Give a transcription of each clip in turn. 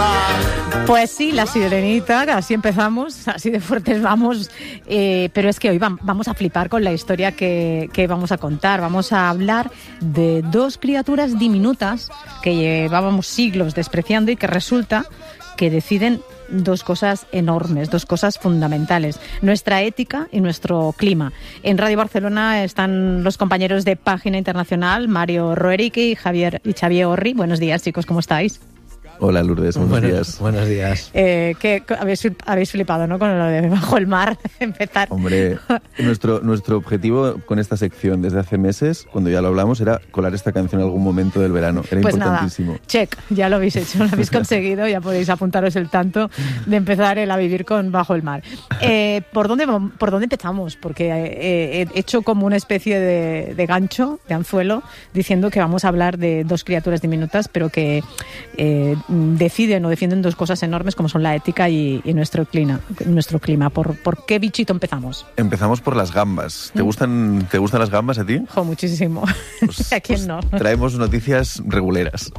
Pues sí, La Sirenita, así empezamos, así de fuertes vamos, pero es que hoy vamos a flipar con la historia que vamos a contar. Vamos a hablar de dos criaturas diminutas que llevábamos siglos despreciando y que resulta que deciden dos cosas enormes, dos cosas fundamentales: nuestra ética y nuestro clima. En Radio Barcelona están los compañeros de Página Internacional, Mario Roerich y Xavier Orri. Buenos días, chicos, ¿cómo estáis? Hola, Lourdes, buenos días. Buenos días. Que habéis flipado, ¿no? Con lo de Bajo el Mar, empezar. Hombre, nuestro objetivo con esta sección desde hace meses, cuando ya lo hablamos, era colar esta canción en algún momento del verano. Era pues importantísimo. Nada, check, ya lo habéis hecho, lo habéis conseguido, ya podéis apuntaros el tanto de empezar a vivir con Bajo el Mar. ¿Por dónde empezamos? Porque he hecho como una especie de gancho, de anzuelo, diciendo que vamos a hablar de dos criaturas diminutas, pero que deciden o defienden dos cosas enormes como son la ética y nuestro clima. ¿Por qué bichito empezamos? Empezamos por las gambas. ¿Te gustan las gambas a ti? Jo, muchísimo. ¿A quién no? Traemos noticias reguleras.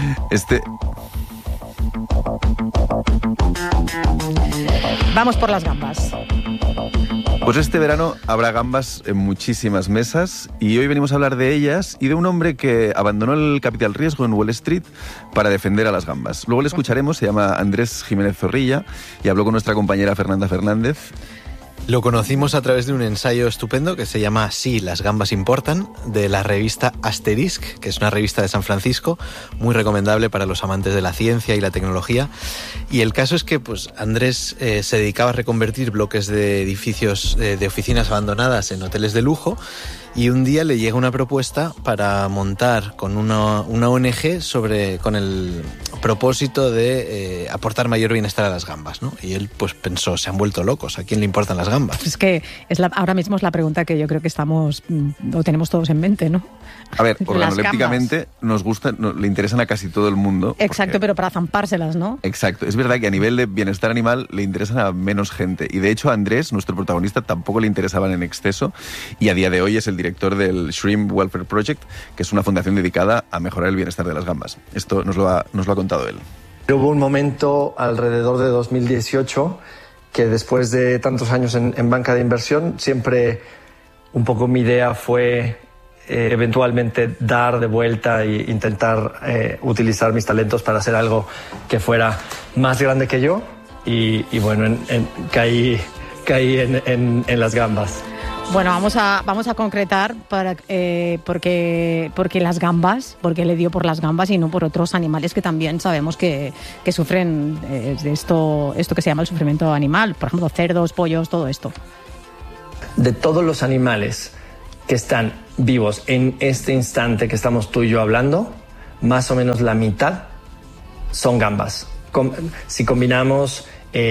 Vamos por las gambas. Pues este verano habrá gambas en muchísimas mesas y hoy venimos a hablar de ellas y de un hombre que abandonó el capital riesgo en Wall Street para defender a las gambas. Luego le escucharemos, se llama Andrés Jiménez Zorrilla y habló con nuestra compañera Fernanda Fernández. Lo conocimos a través de un ensayo estupendo que se llama Sí, las gambas importan, de la revista Asterisk, que es una revista de San Francisco, muy recomendable para los amantes de la ciencia y la tecnología. Y el caso es que pues Andrés se dedicaba a reconvertir bloques de edificios de oficinas abandonadas en hoteles de lujo, y un día le llega una propuesta para montar con una ONG con el propósito de aportar mayor bienestar a las gambas, ¿no? Y él pues pensó, se han vuelto locos, ¿a quién le importan las gambas? Es que ahora mismo es la pregunta que yo creo que tenemos todos en mente, ¿no? A ver, organolépticamente le interesan a casi todo el mundo. Exacto, pero para zampárselas, ¿no? Exacto, es verdad que a nivel de bienestar animal le interesan a menos gente. Y de hecho a Andrés, nuestro protagonista, tampoco le interesaban en exceso y a día de hoy es el director del Shrimp Welfare Project, que es una fundación dedicada a mejorar el bienestar de las gambas. Esto nos lo ha contado él. Hubo un momento alrededor de 2018 que después de tantos años en banca de inversión, siempre un poco mi idea fue eventualmente dar de vuelta e intentar utilizar mis talentos para hacer algo que fuera más grande que yo y bueno, caí en las gambas. Bueno, vamos a concretar porque las gambas, porque le dio por las gambas y no por otros animales que también sabemos que sufren de esto que se llama el sufrimiento animal, por ejemplo, cerdos, pollos, todo esto. De todos los animales que están vivos en este instante que estamos tú y yo hablando, más o menos la mitad son gambas. Si combinamos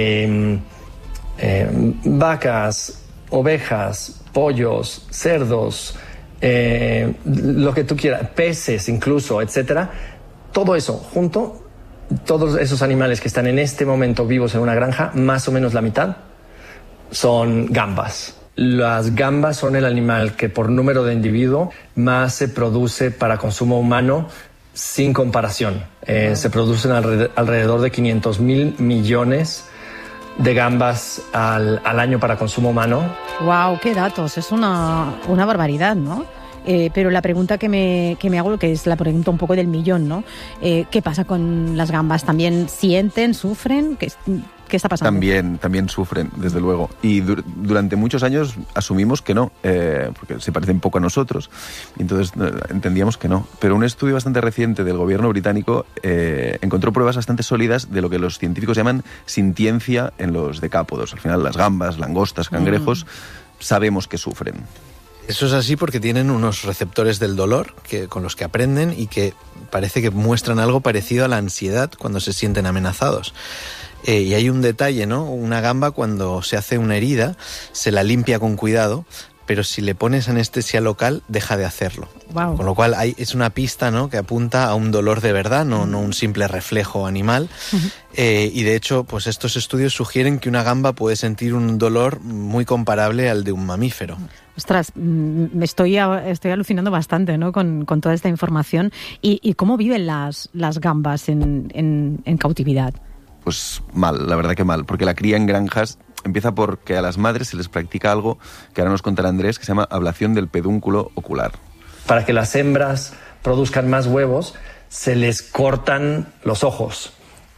vacas, ovejas, pollos, cerdos, lo que tú quieras, peces incluso, etcétera, todo eso junto, todos esos animales que están en este momento vivos en una granja, más o menos la mitad son gambas. Las gambas son el animal que por número de individuo más se produce para consumo humano sin comparación. Se producen alrededor de 500.000 millones de gambas al año para consumo humano. ¡Wow! ¡Qué datos! Es una barbaridad, ¿no? Pero la pregunta que me hago, que es la pregunta un poco del millón, ¿no? ¿Qué pasa con las gambas? ¿También sienten, sufren? ¿Qué está pasando? También sufren, desde luego. Y durante muchos años asumimos que no, porque se parecen poco a nosotros. Y entonces entendíamos que no. Pero un estudio bastante reciente del gobierno británico encontró pruebas bastante sólidas de lo que los científicos llaman sintiencia en los decápodos. Al final las gambas, langostas, cangrejos, sabemos que sufren. Eso es así porque tienen unos receptores del dolor con los que aprenden y que parece que muestran algo parecido a la ansiedad cuando se sienten amenazados. Y hay un detalle, ¿no? Una gamba, cuando se hace una herida, se la limpia con cuidado pero si le pones anestesia local, deja de hacerlo. Wow. Con lo cual es una pista, ¿no?, que apunta a un dolor de verdad, no un simple reflejo animal. Y de hecho, pues estos estudios sugieren que una gamba puede sentir un dolor muy comparable al de un mamífero. Ostras, me estoy alucinando bastante, ¿no?, con toda esta información. ¿Y cómo viven las gambas en cautividad? Pues mal, la verdad que mal, porque la cría en granjas empieza porque a las madres se les practica algo que ahora nos contará Andrés, que se llama ablación del pedúnculo ocular. Para que las hembras produzcan más huevos, se les cortan los ojos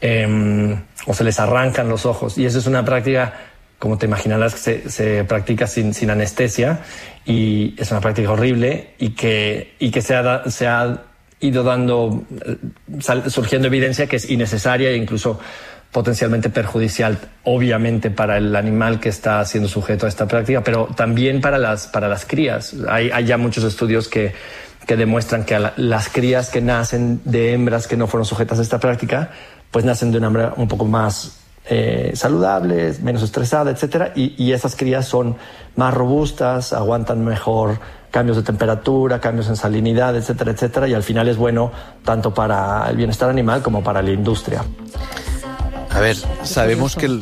o se les arrancan los ojos. Y esa es una práctica, como te imaginarás, que se practica sin anestesia, y es una práctica horrible y que se ha ido surgiendo evidencia que es innecesaria e incluso potencialmente perjudicial, obviamente para el animal que está siendo sujeto a esta práctica, pero también para las crías. Hay ya muchos estudios que demuestran que las crías que nacen de hembras que no fueron sujetas a esta práctica, pues nacen de una hembra un poco más saludable, menos estresada, etcétera, y esas crías son más robustas, aguantan mejor cambios de temperatura, cambios en salinidad, etcétera, etcétera, y al final es bueno tanto para el bienestar animal como para la industria. A ver, sabemos que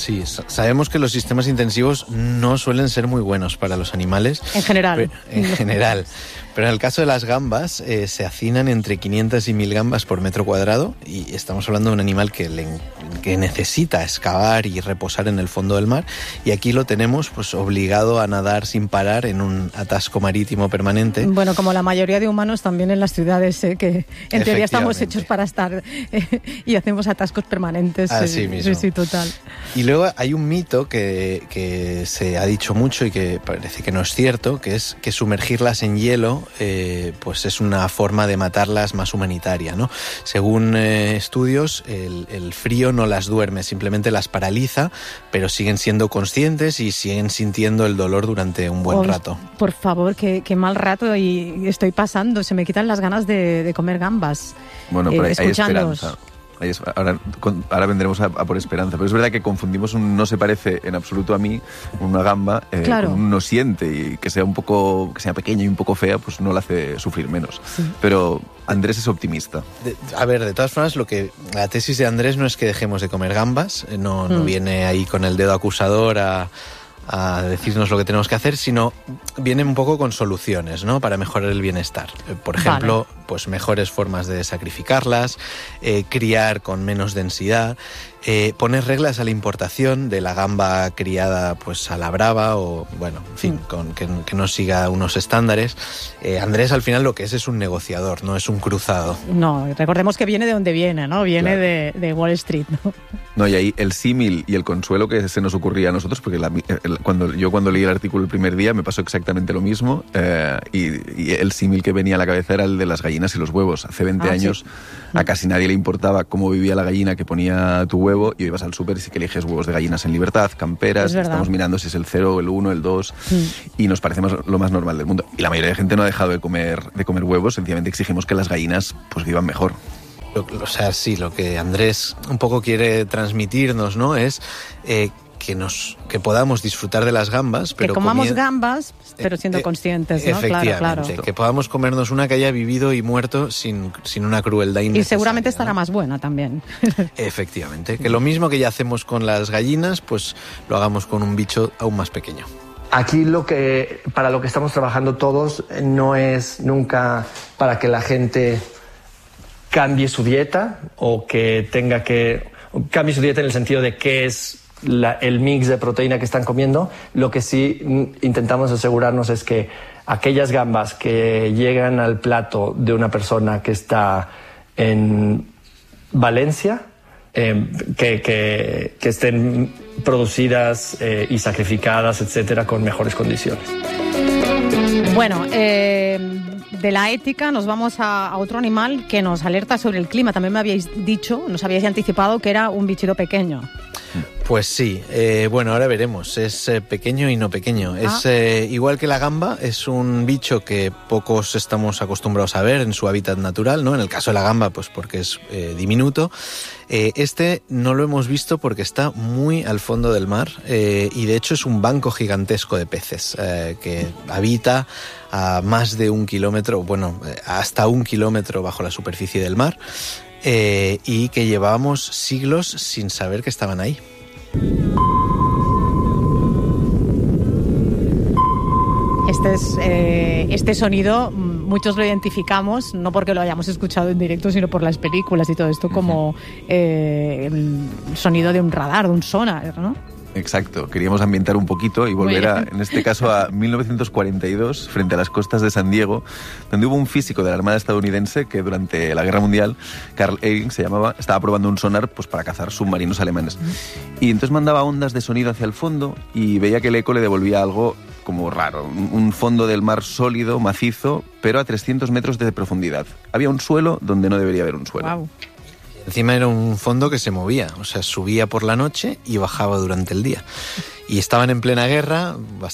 los sistemas intensivos no suelen ser muy buenos para los animales. En general. Pero en el caso de las gambas, se hacinan entre 500 y 1000 gambas por metro cuadrado, y estamos hablando de un animal que necesita excavar y reposar en el fondo del mar, y aquí lo tenemos pues obligado a nadar sin parar en un atasco marítimo permanente. Bueno, como la mayoría de humanos también en las ciudades, que en teoría estamos hechos para estar y hacemos atascos permanentes. Así mismo. Sí, total. Y luego hay un mito que se ha dicho mucho y que parece que no es cierto, que es que sumergirlas en hielo pues es una forma de matarlas más humanitaria, ¿no? Según estudios, el frío no las duerme, simplemente las paraliza, pero siguen siendo conscientes y siguen sintiendo el dolor durante un buen rato. Por favor, qué mal rato y estoy pasando, se me quitan las ganas de comer gambas. Bueno, pero hay esperanza. Ahora vendremos a por esperanza, pero es verdad que confundimos un no se parece en absoluto a mí, una gamba, claro, con un no siente, y que sea pequeña y un poco fea, pues no la hace sufrir menos. Sí. Pero Andrés es optimista. De todas formas, la tesis de Andrés no es que dejemos de comer gambas, no viene ahí con el dedo acusador a decirnos lo que tenemos que hacer, sino viene un poco con soluciones, ¿no?, para mejorar el bienestar. Por ejemplo, pues mejores formas de sacrificarlas, criar con menos densidad, poner reglas a la importación de la gamba criada pues a la brava, o bueno, en fin, que no siga unos estándares. Andrés al final lo que es un negociador, no es un cruzado. No, recordemos que viene de donde viene, ¿no? Viene claro, de Wall Street, ¿no? No, y ahí el símil y el consuelo que se nos ocurría a nosotros, porque cuando leí el artículo el primer día me pasó exactamente lo mismo, y el símil que venía a la cabeza era el de las gallinas y los huevos. Hace 20 años a casi nadie le importaba cómo vivía la gallina que ponía tu huevo, y ibas al súper y sí que eliges huevos de gallinas en libertad, camperas, estamos mirando si es el 0, el 1, el 2, y nos parece lo más normal del mundo. Y la mayoría de gente no ha dejado de comer huevos, sencillamente exigimos que las gallinas pues vivan mejor. O sea, sí, lo que Andrés un poco quiere transmitirnos, ¿no?, es que podamos disfrutar de las gambas, pero que comamos gambas, pero siendo conscientes, ¿no? Efectivamente, claro. Que podamos comernos una que haya vivido y muerto sin una crueldad innecesaria. Y seguramente estará más buena también. Efectivamente, que lo mismo que ya hacemos con las gallinas, pues lo hagamos con un bicho aún más pequeño. Aquí para lo que estamos trabajando todos no es nunca para que la gente cambie su dieta, o que cambie su dieta en el sentido de qué es el mix de proteína que están comiendo. Lo que sí intentamos asegurarnos es que aquellas gambas que llegan al plato de una persona que está en Valencia, que estén producidas y sacrificadas, etcétera, con mejores condiciones. Bueno, de la ética nos vamos a otro animal que nos alerta sobre el clima. También me habíais dicho, nos habíais anticipado que era un bichito pequeño. Pues sí, bueno, ahora veremos. Es pequeño y no pequeño. Es igual que la gamba, es un bicho que pocos estamos acostumbrados a ver en su hábitat natural, ¿no? En el caso de la gamba, pues porque es diminuto. Este no lo hemos visto porque está muy al fondo del mar y de hecho es un banco gigantesco de peces que habita a más de 1 kilómetro, bueno, hasta 1 kilómetro bajo la superficie del mar y que llevábamos siglos sin saber que estaban ahí. Este sonido muchos lo identificamos, no porque lo hayamos escuchado en directo, sino por las películas y todo esto, como el sonido de un radar, de un sonar, ¿no? Exacto, queríamos ambientar un poquito y volver en este caso a 1942, frente a las costas de San Diego, donde hubo un físico de la Armada estadounidense que durante la Guerra Mundial, Carl Eyring se llamaba, estaba probando un sonar pues para cazar submarinos alemanes. Y entonces mandaba ondas de sonido hacia el fondo y veía que el eco le devolvía algo como raro, un fondo del mar sólido, macizo, pero a 300 metros de profundidad. Había un suelo donde no debería haber un suelo. Wow. Encima era un fondo que se movía, o sea, subía por la noche y bajaba durante el día. Y estaban en plena guerra,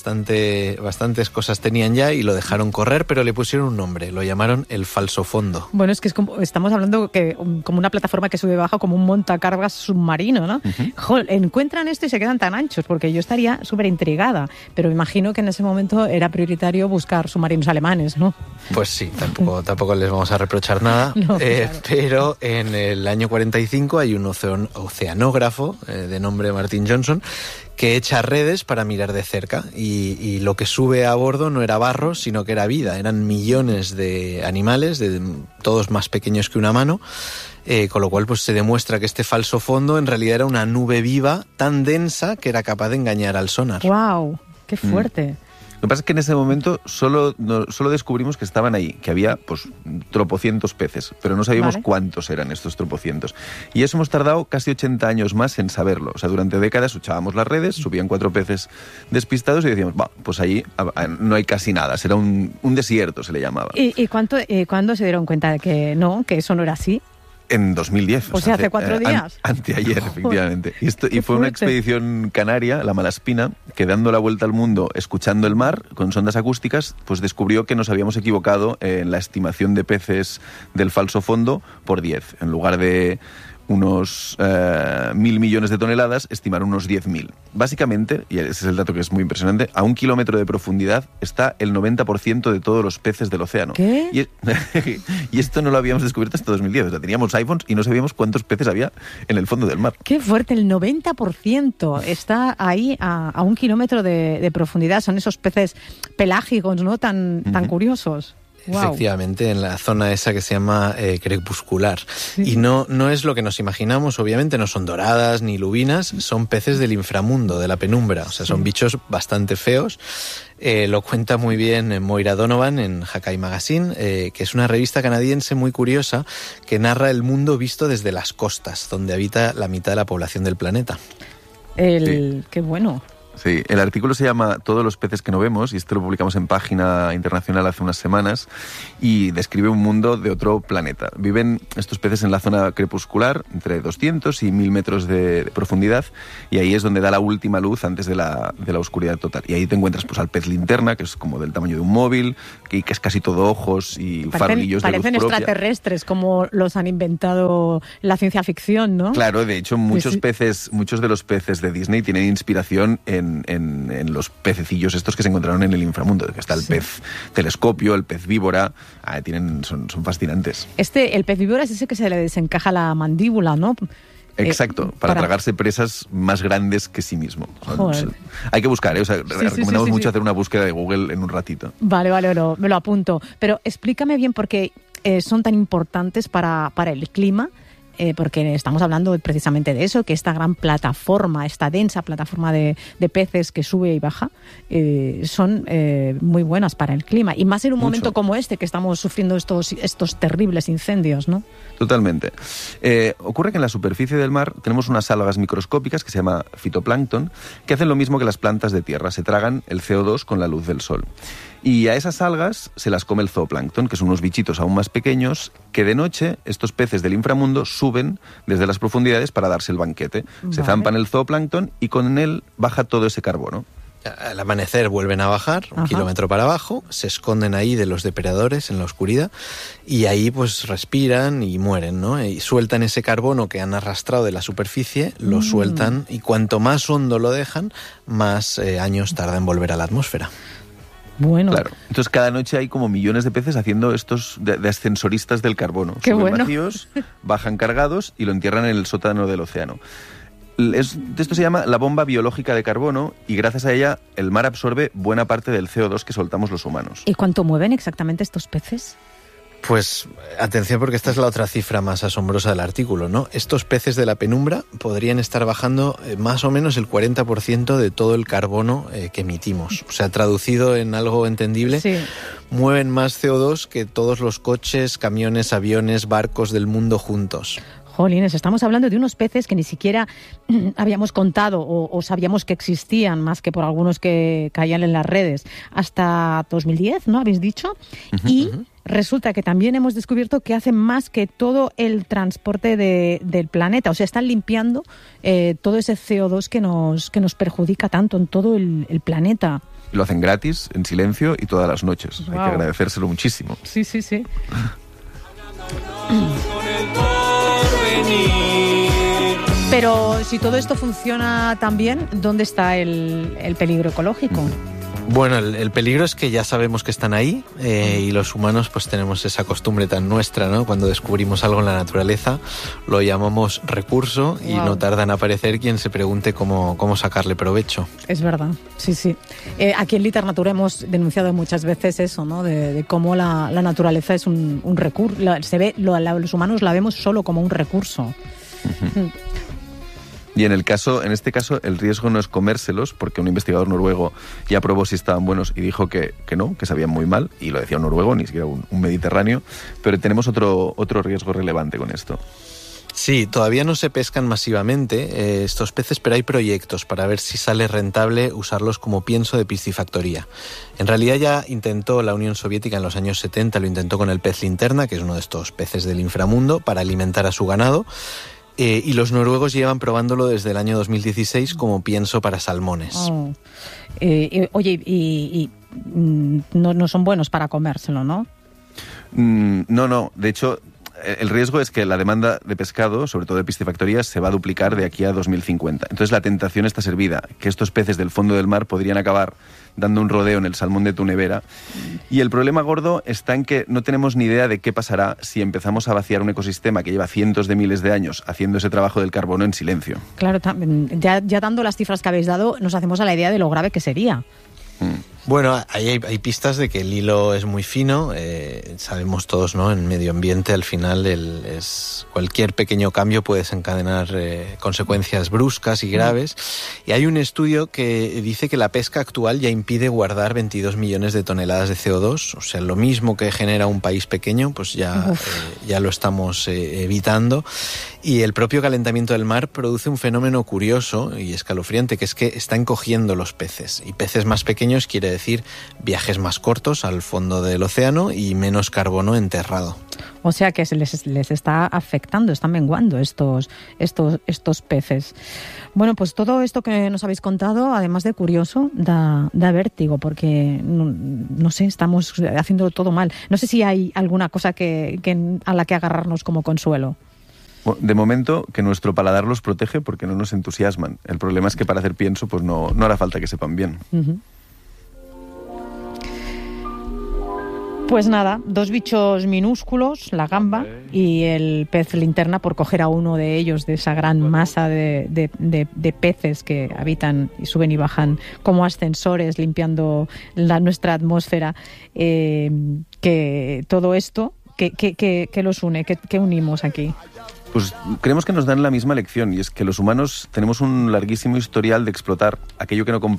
bastantes cosas tenían ya y lo dejaron correr, pero le pusieron un nombre, lo llamaron el falso fondo. Bueno, es que estamos hablando que como una plataforma que sube y baja, como un montacargas submarino, ¿no? Joder, encuentran esto y se quedan tan anchos, porque yo estaría súper intrigada, pero me imagino que en ese momento era prioritario buscar submarinos alemanes, ¿no? Pues sí, tampoco les vamos a reprochar nada, no, claro. Pero en el año 45 hay un oceanógrafo de nombre Martin Johnson que echa redes para mirar de cerca y lo que sube a bordo no era barro, sino que era vida. Eran millones de animales, todos más pequeños que una mano, con lo cual pues se demuestra que este falso fondo en realidad era una nube viva tan densa que era capaz de engañar al sonar. ¡Wow! ¡Qué fuerte! Lo que pasa es que en ese momento solo descubrimos que estaban ahí, que había pues tropocientos peces, pero no sabíamos cuántos eran estos tropocientos. Y eso hemos tardado casi 80 años más en saberlo. O sea, durante décadas echábamos las redes, subían 4 peces despistados y decíamos, pues allí no hay casi nada, será un desierto, se le llamaba. ¿Y cuándo se dieron cuenta de que eso no era así? En 2010. O sea, hace 4 días. Anteayer, efectivamente. Y fue una expedición canaria, la Malaspina, que dando la vuelta al mundo, escuchando el mar, con sondas acústicas, pues descubrió que nos habíamos equivocado en la estimación de peces del falso fondo por 10. En lugar de unos 1.000 millones de toneladas, estimaron unos 10.000. Básicamente, y ese es el dato que es muy impresionante, a 1 kilómetro de profundidad está el 90% de todos los peces del océano. ¿Qué? Y esto no lo habíamos descubierto hasta 2010. O sea, teníamos iPhones y no sabíamos cuántos peces había en el fondo del mar. ¡Qué fuerte! El 90% está ahí a 1 kilómetro de profundidad. Son esos peces pelágicos, ¿no? Tan curiosos. Wow. Efectivamente, en la zona esa que se llama crepuscular. Sí. Y no es lo que nos imaginamos, obviamente, no son doradas ni lubinas, son peces del inframundo, de la penumbra. O sea, son bichos bastante feos. Lo cuenta muy bien Moira Donovan en Hakai Magazine, que es una revista canadiense muy curiosa que narra el mundo visto desde las costas, donde habita la mitad de la población del planeta. Qué bueno. Sí, el artículo se llama Todos los peces que no vemos y esto lo publicamos en Página Internacional hace unas semanas y describe un mundo de otro planeta. Viven estos peces en la zona crepuscular, entre 200 y 1.000 metros de profundidad y ahí es donde da la última luz antes de la oscuridad total. Y ahí te encuentras pues al pez linterna, que es como del tamaño de un móvil, que es casi todo ojos y farolillos de luz propia. Parecen extraterrestres, como los han inventado la ciencia ficción, ¿no? Claro, de hecho muchos de los peces de Disney tienen inspiración en los pececillos estos que se encontraron en el inframundo, que está el pez telescopio, el pez víbora, son fascinantes. El pez víbora es ese que se le desencaja la mandíbula, ¿no? Exacto, para tragarse presas más grandes que sí mismo. Hay que buscar, recomendamos mucho hacer una búsqueda de Google en un ratito. Vale, me lo apunto. Pero explícame bien por qué son tan importantes para el clima. Porque estamos hablando precisamente de eso, que esta gran plataforma, esta densa plataforma de peces que sube y baja, son muy buenas para el clima. Y más en un momento como este, que estamos sufriendo estos terribles incendios, ¿no? Totalmente. Ocurre que en la superficie del mar tenemos unas algas microscópicas que se llama fitoplancton, que hacen lo mismo que las plantas de tierra, se tragan el CO2 con la luz del sol. Y a esas algas se las come el zooplancton, que son unos bichitos aún más pequeños, que de noche estos peces del inframundo suben desde las profundidades para darse el banquete. Se zampan el zooplancton y con él baja todo ese carbono. Al amanecer vuelven a bajar, un kilómetro para abajo, se esconden ahí de los depredadores en la oscuridad y ahí pues respiran y mueren, ¿no? Y sueltan ese carbono que han arrastrado de la superficie, lo sueltan y cuanto más hondo lo dejan, más años tarda en volver a la atmósfera. Bueno. Claro. Entonces cada noche hay como millones de peces haciendo estos de ascensoristas del carbono. Qué Suben bueno. vacíos, bajan cargados y lo entierran en el sótano del océano. Esto se llama la bomba biológica de carbono y gracias a ella el mar absorbe buena parte del CO2 que soltamos los humanos. ¿Y cuánto mueven exactamente estos peces? Pues atención porque esta es la otra cifra más asombrosa del artículo, ¿no? Estos peces de la penumbra podrían estar bajando más o menos el 40% de todo el carbono que emitimos. O sea, traducido en algo entendible, Sí. mueven más CO2 que todos los coches, camiones, aviones, barcos del mundo juntos. Jolines, estamos hablando de unos peces que ni siquiera habíamos contado o sabíamos que existían, más que por algunos que caían en las redes, hasta 2010, ¿no? ¿Habéis dicho? Y resulta que también hemos descubierto que hacen más que todo el transporte del planeta. O sea, están limpiando todo ese CO2 que nos perjudica tanto en todo el planeta. Y lo hacen gratis, en silencio y todas las noches. Wow. Hay que agradecérselo muchísimo. Sí, sí, sí. Pero si todo esto funciona tan bien, ¿dónde está el peligro ecológico? Bueno, el peligro es que ya sabemos que están ahí y los humanos pues tenemos esa costumbre tan nuestra, ¿no? Cuando descubrimos algo en la naturaleza lo llamamos recurso y no tarda en aparecer quien se pregunte cómo sacarle provecho. Es verdad, sí, sí. Aquí en Literatura hemos denunciado muchas veces eso, ¿no? De cómo la naturaleza es un recurso. Los humanos la vemos solo como un recurso. Y en este caso, el riesgo no es comérselos, porque un investigador noruego ya probó si estaban buenos y dijo que no, que sabían muy mal, y lo decía un noruego, ni siquiera un mediterráneo, pero tenemos otro riesgo relevante con esto. Sí, todavía no se pescan masivamente estos peces, pero hay proyectos para ver si sale rentable usarlos como pienso de piscifactoría. En realidad ya intentó la Unión Soviética en los años 70, lo intentó con el pez linterna, que es uno de estos peces del inframundo, para alimentar a su ganado. Y los noruegos llevan probándolo desde el año 2016 como pienso para salmones. Oh. Oye, no son buenos para comérselo, ¿no? No. De hecho, el riesgo es que la demanda de pescado, sobre todo de piscifactorías, se va a duplicar de aquí a 2050. Entonces la tentación está servida, que estos peces del fondo del mar podrían acabar dando un rodeo en el salmón de tu nevera. Y el problema gordo está en que no tenemos ni idea de qué pasará si empezamos a vaciar un ecosistema que lleva cientos de miles de años haciendo ese trabajo del carbono en silencio. Claro, ya dando las cifras que habéis dado, nos hacemos a la idea de lo grave que sería. Bueno, ahí hay pistas de que el hilo es muy fino. Sabemos todos, ¿no? En medio ambiente, al final, cualquier pequeño cambio puede desencadenar consecuencias bruscas y graves. Y hay un estudio que dice que la pesca actual ya impide guardar 22 millones de toneladas de CO2. O sea, lo mismo que genera un país pequeño, pues ya lo estamos evitando. Y el propio calentamiento del mar produce un fenómeno curioso y escalofriante, que es que está encogiendo los peces. Y peces más pequeños quiere decir viajes más cortos al fondo del océano y menos carbono enterrado. O sea que les está afectando, están menguando estos peces. Bueno, pues todo esto que nos habéis contado, además de curioso, da vértigo, porque no sé, estamos haciendo todo mal. No sé si hay alguna cosa a la que agarrarnos como consuelo. Bueno, de momento, que nuestro paladar los protege porque no nos entusiasman. El problema es que para hacer pienso, pues no hará falta que sepan bien. Uh-huh. Pues nada, dos bichos minúsculos, la gamba y el pez linterna, por coger a uno de ellos de esa gran masa de peces que habitan y suben y bajan como ascensores limpiando nuestra atmósfera, que todo esto, que los une, que unimos aquí. Pues creemos que nos dan la misma lección, y es que los humanos tenemos un larguísimo historial de explotar aquello que no comprendemos